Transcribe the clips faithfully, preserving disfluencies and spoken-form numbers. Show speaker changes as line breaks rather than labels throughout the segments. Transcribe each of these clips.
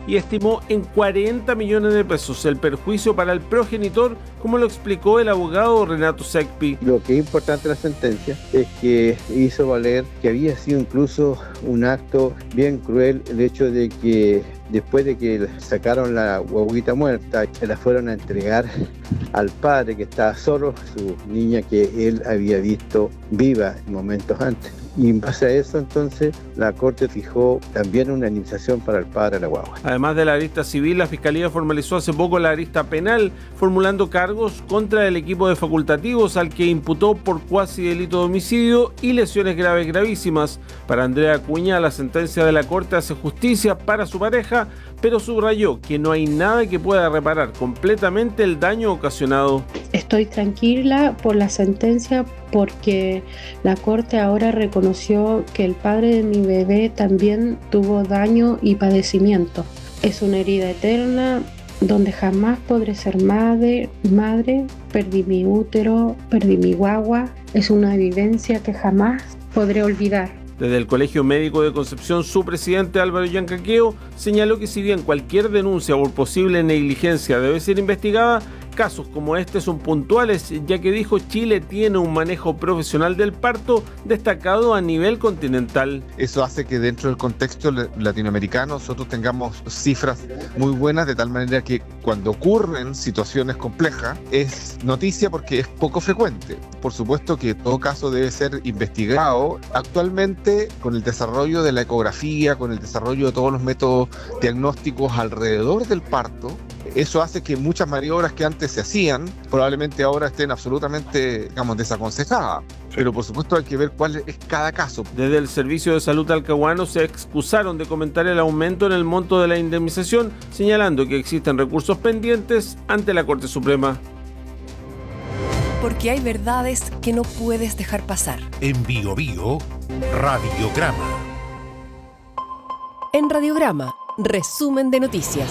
y estimó en cuarenta millones de pesos el perjuicio para el progenitor, como lo explicó el abogado Renato Secpi.
Lo que es importante de la sentencia es que hizo valer que había sido incluso un acto bien cruel el hecho de que después de que sacaron la guaguita muerta, se la fueron a entregar al padre que estaba solo, su niña que él había visto viva momentos antes. Y en base a eso, entonces, la Corte fijó también una indemnización para el padre de la guagua.
Además de la arista civil, la Fiscalía formalizó hace poco la arista penal, formulando cargos contra el equipo de facultativos al que imputó por cuasi delito de homicidio y lesiones graves gravísimas. Para Andrea Acuña, la sentencia de la Corte hace justicia para su pareja, pero subrayó que no hay nada que pueda reparar completamente el daño ocasionado.
Estoy tranquila por la sentencia porque la Corte ahora reconoció que el padre de mi bebé también tuvo daño y padecimiento. Es una herida eterna donde jamás podré ser madre, madre, perdí mi útero, perdí mi guagua. Es una vivencia que jamás podré olvidar.
Desde el Colegio Médico de Concepción, su presidente Álvaro Yancaqueo señaló que si bien cualquier denuncia por posible negligencia debe ser investigada, casos como este son puntuales, ya que dijo Chile tiene un manejo profesional del parto destacado a nivel continental.
Eso hace que dentro del contexto latinoamericano nosotros tengamos cifras muy buenas, de tal manera que cuando ocurren situaciones complejas es noticia porque es poco frecuente. Por supuesto que todo caso debe ser investigado. Actualmente, con el desarrollo de la ecografía, con el desarrollo de todos los métodos diagnósticos alrededor del parto, eso hace que muchas maniobras que antes se hacían probablemente ahora estén absolutamente, digamos, desaconsejadas. Pero por supuesto hay que ver cuál es cada caso.
Desde el Servicio de Salud talcahuano se excusaron de comentar el aumento en el monto de la indemnización, señalando que existen recursos pendientes ante la Corte Suprema.
Porque hay verdades que no puedes dejar pasar.
En Bio Bio, Radiograma.
En Radiograma, resumen de noticias.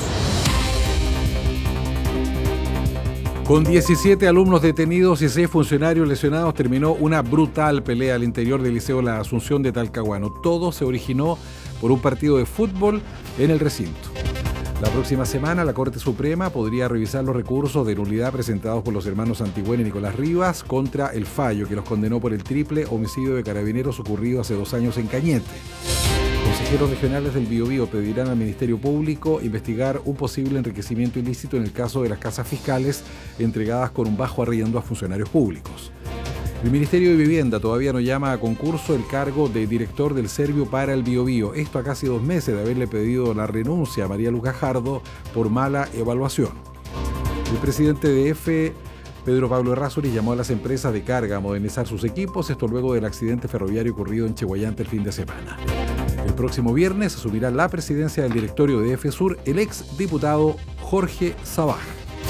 Con diecisiete alumnos detenidos y seis funcionarios lesionados, terminó una brutal pelea al interior del Liceo La Asunción de Talcahuano. Todo se originó por un partido de fútbol en el recinto. La próxima semana, la Corte Suprema podría revisar los recursos de nulidad presentados por los hermanos Antigüen y Nicolás Rivas contra el fallo que los condenó por el triple homicidio de carabineros ocurrido hace dos años en Cañete. Consejeros regionales del Biobío pedirán al Ministerio Público investigar un posible enriquecimiento ilícito en el caso de las casas fiscales entregadas con un bajo arriendo a funcionarios públicos. El Ministerio de Vivienda todavía no llama a concurso el cargo de director del Servio para el Biobío. Esto a casi dos meses de haberle pedido la renuncia a María Luz Gajardo por mala evaluación. El presidente de E F E, Pedro Pablo Errázuriz, llamó a las empresas de carga a modernizar sus equipos, esto luego del accidente ferroviario ocurrido en Chehuayante el fin de semana. El próximo viernes asumirá la presidencia del directorio de EFESUR el ex diputado Jorge Sabaj.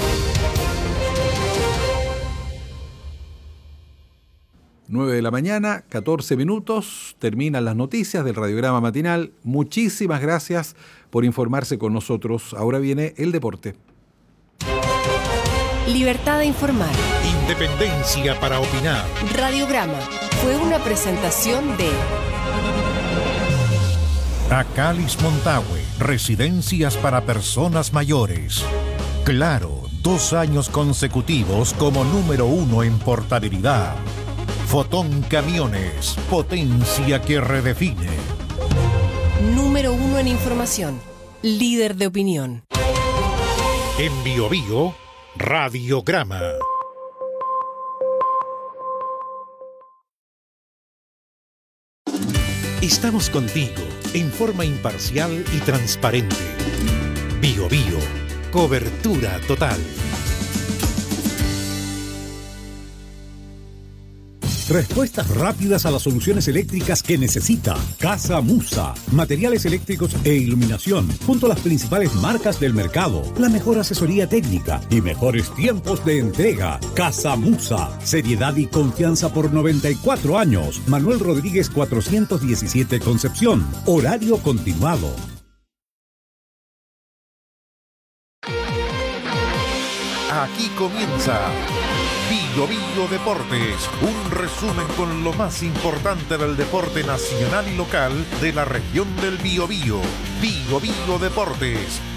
nueve de la mañana, catorce minutos, terminan las noticias del Radiograma Matinal. Muchísimas gracias por informarse con nosotros. Ahora viene el deporte.
Libertad de informar.
Independencia para opinar.
Radiograma fue una presentación de
Acalis Montague, residencias para personas mayores. Claro, dos años consecutivos como número uno en portabilidad. Fotón Camiones, potencia que redefine.
Número uno en información, líder de opinión.
En Bio Bio, Radiograma. Estamos contigo en forma imparcial y transparente. Bio Bio, cobertura total. Respuestas rápidas a las soluciones eléctricas que necesita. Casa Musa. Materiales eléctricos e iluminación, junto a las principales marcas del mercado. La mejor asesoría técnica y mejores tiempos de entrega. Casa Musa. Seriedad y confianza por noventa y cuatro años. Manuel Rodríguez cuatrocientos diecisiete Concepción. Horario continuado. Aquí comienza Bio Bio Deportes, un resumen con lo más importante del deporte nacional y local de la región del Biobío. Bio Bio Deportes,